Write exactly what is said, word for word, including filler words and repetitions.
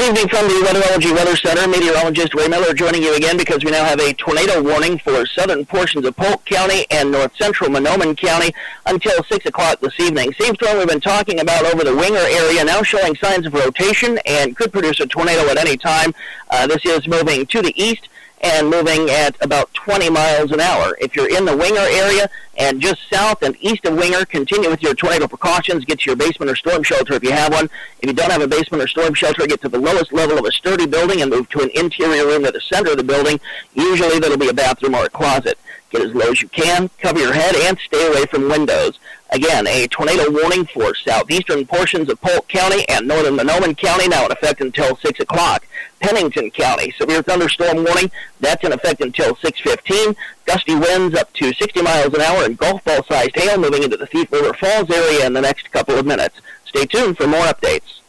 Good evening from the Weatherology Weather Center. Meteorologist Ray Miller joining you again because we now have a tornado warning for southern portions of Polk County and north central Mahnomen County until six o'clock this evening. Same storm we've been talking about over the Winger area now showing signs of rotation and could produce a tornado at any time. Uh, this is moving to the east and moving at about twenty miles an hour. If you're in the Winger area and just south and east of Winger, continue with your tornado precautions. Get to your basement or storm shelter if you have one. If you don't have a basement or storm shelter, get to the lowest level of a sturdy building and move to an interior room at the center of the building. Usually that'll be a bathroom or a closet. Get as low as you can, cover your head, and stay away from windows. Again, a tornado warning for southeastern portions of Polk County and northern Mahnomen County, now in effect until six o'clock. Pennington County, severe thunderstorm warning, that's in effect until six fifteen. Gusty winds up to sixty miles an hour and golf ball-sized hail moving into the Thief River Falls area in the next couple of minutes. Stay tuned for more updates.